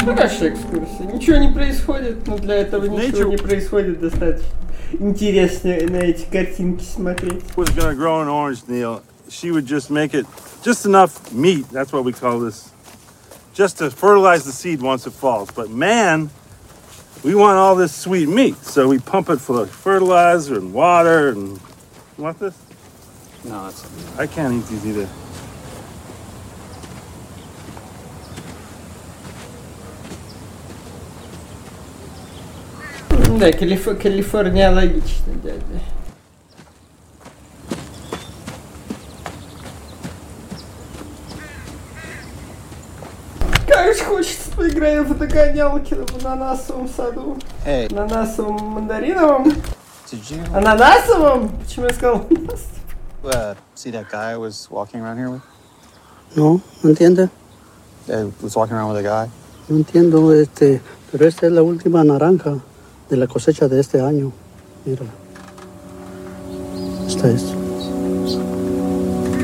Хорошая экскурсия. Ничего не происходит, но для этого ничего не происходит достаточно. Интересно на эти картинки смотреть. Was gonna grow an orange, Neil. She would just make it just enough meat. That's what we call this. Just to fertilize the seed once it falls. But man, we want all this sweet meat, so we pump it full of fertilizer and water. And you want this? No, that's. I can't eat these either. Да, калифорниологично, дядя. Как же хочется поиграть в догонялки в ананасовом саду. Hey. Ананасовом, мандариновом. Did you Ананасовом? Почему я сказал see that guy I was walking around here with? No, no entiende. Was walking around with a guy. No entiendo, pero esta es la última naranja de la cosecha de este año. Mira. Esta es.